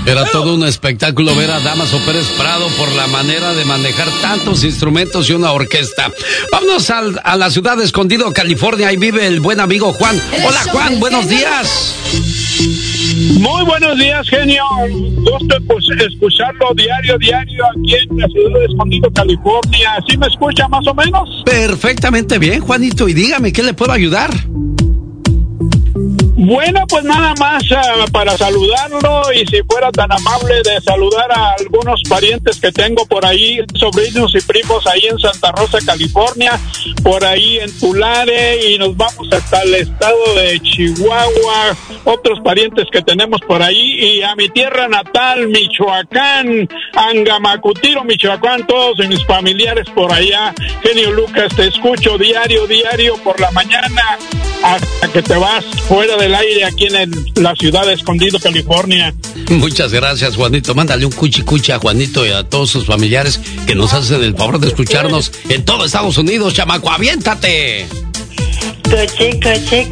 Era todo un espectáculo ver a Dámaso Pérez Prado por la manera de manejar tantos instrumentos y una orquesta. Vámonos a la ciudad de Escondido, California. Ahí vive el buen amigo Juan. Hola Juan, buenos días. Muy buenos días, genio. Gusto escucharlo diario aquí en la ciudad de Escondido, California. ¿Sí me escucha más o menos? Perfectamente bien, Juanito. Y dígame, ¿qué le puedo ayudar? Bueno, pues nada más para saludarlo, y si fuera tan amable de saludar a algunos parientes que tengo por ahí, sobrinos y primos ahí en Santa Rosa, California, por ahí en Tulare, y nos vamos hasta el estado de Chihuahua, otros parientes que tenemos por ahí, y a mi tierra natal, Michoacán, Angamacutiro, Michoacán, todos mis familiares por allá. Genio Lucas, te escucho diario por la mañana hasta que te vas fuera del aire aquí en la ciudad de Escondido, California. Muchas gracias, Juanito. Mándale un cuchi a Juanito y a todos sus familiares que nos hacen el favor de escucharnos en todo Estados Unidos. Chamaco, aviéntate. Coche.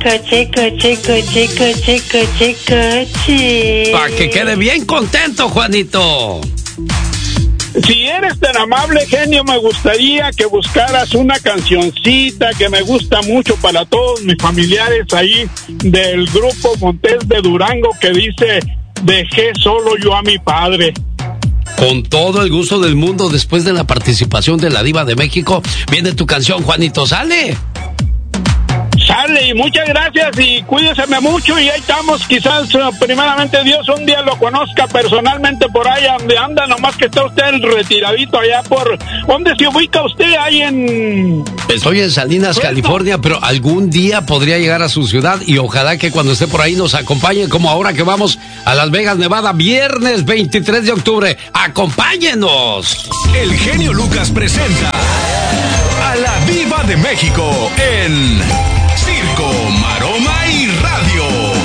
Para que quede bien contento, Juanito. Si eres tan amable, genio, me gustaría que buscaras una cancioncita que me gusta mucho para todos mis familiares ahí del grupo Montes de Durango, que dice: dejé solo yo a mi padre. Con todo el gusto del mundo, después de la participación de la Diva de México, viene tu canción, Juanito. ¿Sale? Sale, y muchas gracias, y cuídeseme mucho, y ahí estamos. Quizás primeramente Dios un día lo conozca personalmente por ahí donde anda, nomás que está usted retiradito allá por... ¿Dónde se ubica usted? Ahí en... Estoy en Salinas, California, pero algún día podría llegar a su ciudad, y ojalá que cuando esté por ahí nos acompañe, como ahora que vamos a Las Vegas, Nevada, viernes 23 de octubre. ¡Acompáñenos! El genio Lucas presenta a la Diva de México en Circo, Maroma y Radio.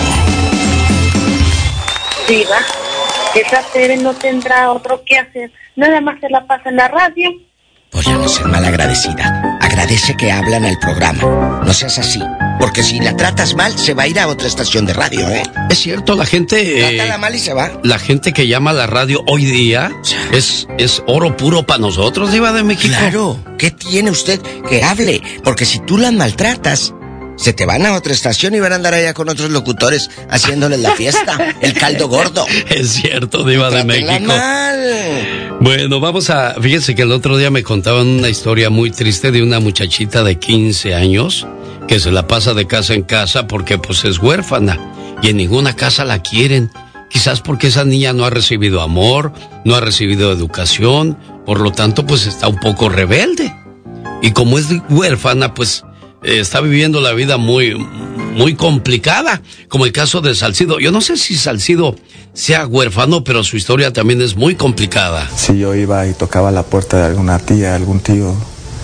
Diva, esa Tere no tendrá otro que hacer. Nada más se la pasa en la radio. Pues ya no seas malagradecida. Agradece que hablan al programa. No seas así. Porque si la tratas mal, se va a ir a otra estación de radio, ¿eh? Es cierto, la gente... Trátala mal y se va. La gente que llama a la radio hoy día es oro puro para nosotros, Diva de México. Claro. ¿Qué tiene usted que hable? Porque si tú las maltratas, se te van a otra estación y van a andar allá con otros locutores haciéndoles la fiesta, el caldo gordo. Es cierto, Diva de México. Mal. Bueno, fíjense que el otro día me contaban una historia muy triste de una muchachita de 15 años que se la pasa de casa en casa porque pues es huérfana y en ninguna casa la quieren. Quizás porque esa niña no ha recibido amor, no ha recibido educación, por lo tanto pues está un poco rebelde. Y como es huérfana, pues está viviendo la vida muy, muy complicada, como el caso de Salcido. Yo no sé si Salcido sea huérfano, pero su historia también es muy complicada. Si yo iba y tocaba la puerta de alguna tía, algún tío,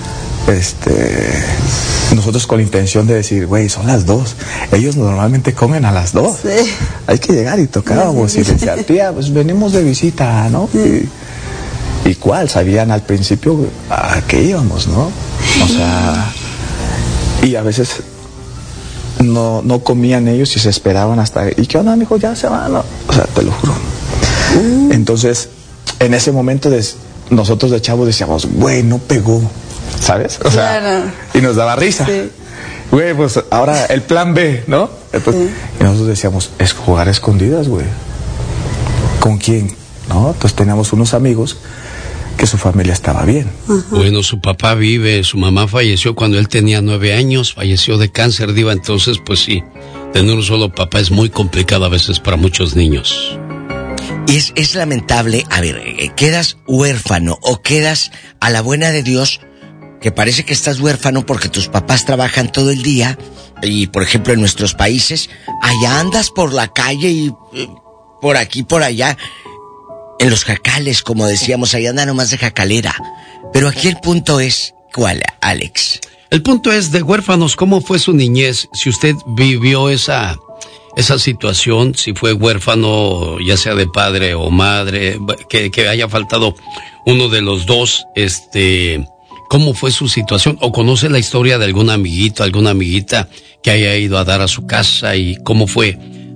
nosotros con la intención de decir, güey, son las 2. Ellos normalmente comen a las 2. Sí. Hay que llegar y tocábamos y decía, tía, pues venimos de visita, ¿no? ¿Y cuál? Sabían al principio a qué íbamos, ¿no? O sea, y a veces no comían ellos y se esperaban hasta, ¿y qué onda, mijo? Ya se van, ¿no? O sea, te lo juro. Entonces, en ese momento nosotros de chavos decíamos, güey, no pegó, ¿sabes? O sea, claro. Y nos daba risa. Sí. Güey, pues ahora el plan B, ¿no? Entonces, y nosotros decíamos, es jugar a escondidas, güey. ¿Con quién? ¿No? Entonces teníamos unos amigos que su familia estaba bien. Bueno, su papá vive, su mamá falleció cuando él tenía 9 años, falleció de cáncer, Diva, entonces pues sí, tener un solo papá es muy complicado a veces para muchos niños. Es lamentable, a ver, quedas huérfano o quedas a la buena de Dios, que parece que estás huérfano porque tus papás trabajan todo el día y, por ejemplo, en nuestros países, allá andas por la calle y por aquí, por allá, en los jacales, como decíamos, allá anda nomás de jacalera. Pero aquí el punto es, ¿cuál, Alex? El punto es de huérfanos, ¿cómo fue su niñez? Si usted vivió esa situación, si fue huérfano, ya sea de padre o madre, que haya faltado uno de los dos, ¿cómo fue su situación? ¿O conoce la historia de algún amiguito, alguna amiguita que haya ido a dar a su casa y cómo fue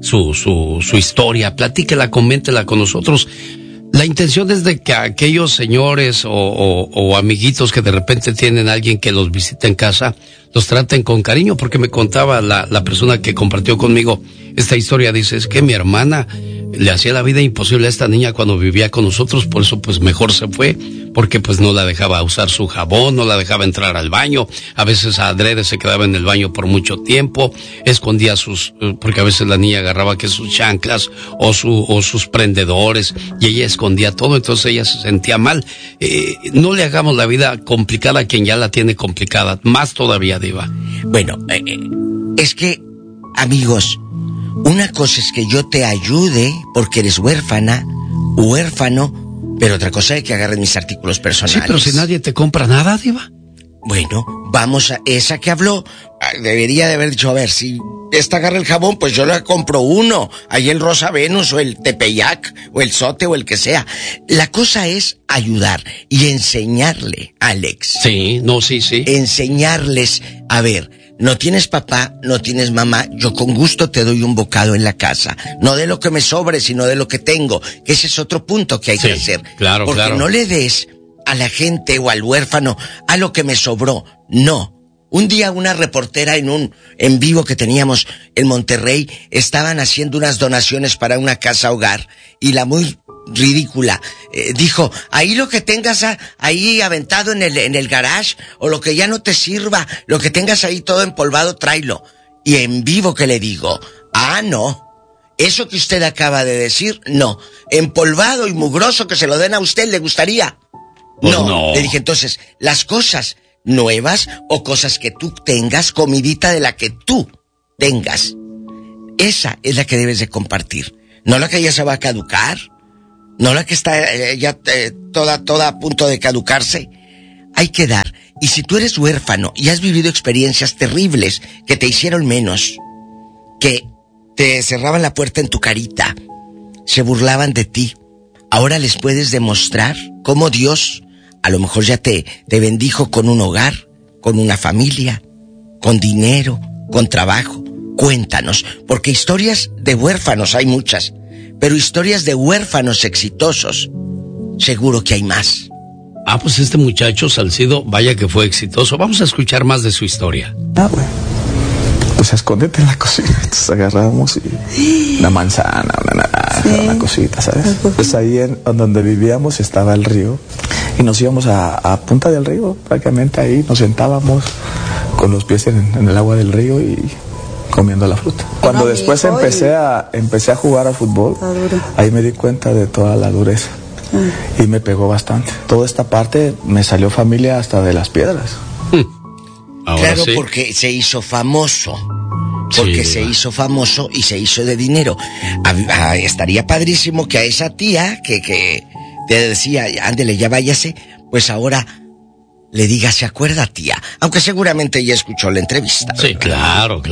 su historia, platíquela, coméntela con nosotros. La intención es de que aquellos señores o amiguitos que de repente tienen a alguien que los visita en casa, los traten con cariño, porque me contaba la persona que compartió conmigo esta historia, dice, es que mi hermana le hacía la vida imposible a esta niña cuando vivía con nosotros, por eso pues mejor se fue, porque pues no la dejaba usar su jabón, no la dejaba entrar al baño, a veces adrede se quedaba en el baño por mucho tiempo, escondía porque a veces la niña agarraba que sus chanclas o sus prendedores, y ella escondía todo, entonces ella se sentía mal. No le hagamos la vida complicada a quien ya la tiene complicada, más todavía, Diva. Bueno, es que, amigos, una cosa es que yo te ayude porque eres huérfana, huérfano, pero otra cosa es que agarres mis artículos personales. Sí, pero si nadie te compra nada, Diva. Bueno, vamos a esa que habló. Debería de haber dicho, a ver, si esta agarra el jabón, pues yo le compro uno. Ahí el Rosa Venus o el Tepeyac o el Sote o el que sea. La cosa es ayudar y enseñarle, Alex. Sí, no, sí. Enseñarles, a ver, no tienes papá, no tienes mamá, yo con gusto te doy un bocado en la casa. No de lo que me sobre, sino de lo que tengo. Que ese es otro punto que hay que hacer. Claro, porque no le des a la gente o al huérfano a lo que me sobró. No. Un día una reportera en un en vivo que teníamos en Monterrey estaban haciendo unas donaciones para una casa hogar y la muy ridícula dijo, ahí lo que tengas ahí aventado en el garage o lo que ya no te sirva, lo que tengas ahí todo empolvado, tráelo. Y en vivo que le digo, no, eso que usted acaba de decir, no, empolvado y mugroso que se lo den a usted, ¿le gustaría? Pues no. Le dije, entonces, las cosas nuevas o cosas que tú tengas, comidita de la que tú tengas, esa es la que debes de compartir, no la que ya se va a caducar, no la que está ya toda a punto de caducarse. Hay que dar. Y si tú eres huérfano y has vivido experiencias terribles que te hicieron menos, que te cerraban la puerta en tu carita, se burlaban de ti, ahora les puedes demostrar cómo Dios a lo mejor ya te bendijo con un hogar, con una familia, con dinero, con trabajo. Cuéntanos, porque historias de huérfanos hay muchas, pero historias de huérfanos exitosos, seguro que hay más. Pues este muchacho Salcido, vaya que fue exitoso. Vamos a escuchar más de su historia. Güey. Pues escóndete en la cocina. Entonces agarramos una manzana, una naranja, una cosita, ¿sabes? Pues ahí en donde vivíamos estaba el río. Y nos íbamos a punta del río, prácticamente ahí. Nos sentábamos con los pies en el agua del río y comiendo la fruta. Cuando después empecé a jugar al fútbol, ahí me di cuenta de toda la dureza. Y me pegó bastante. Toda esta parte me salió familia hasta de las piedras. Claro, sí. porque se hizo famoso. Porque se hizo famoso y se hizo de dinero. Estaría padrísimo que a esa tía que te decía, ándele, ya váyase, pues ahora le diga, ¿se acuerda, tía? Aunque seguramente ella escuchó la entrevista. Sí, claro.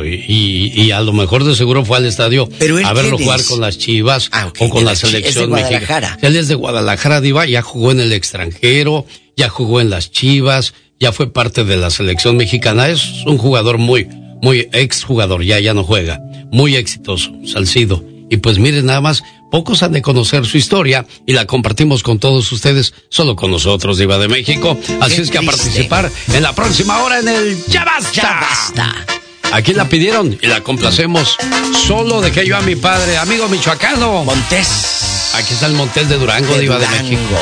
Y a lo mejor de seguro fue al estadio a verlo jugar con las Chivas o con la selección mexicana. Él es de Guadalajara, Diva, ya jugó en el extranjero, ya jugó en las Chivas, ya fue parte de la selección mexicana. Es un jugador muy exjugador, ya no juega. Muy exitoso, Salcido. Y pues miren, nada más, pocos han de conocer su historia y la compartimos con todos ustedes, solo con nosotros, Diva de México. Así es que a participar en la próxima hora en el Ya Basta. Ya Basta. Aquí la pidieron y la complacemos. Solo dejé yo a mi padre, amigo michoacano. Montés. Aquí está el Montés de Durango, Diva de México.